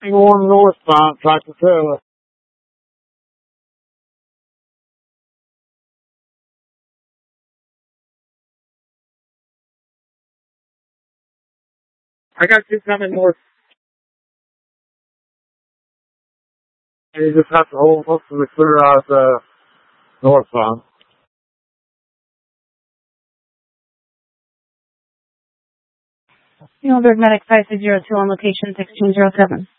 Going northbound, tractor trailer. I got you coming north. And you just have to hold most of the clear out northbound. Muhlenberg Medic 5602 on location 1607.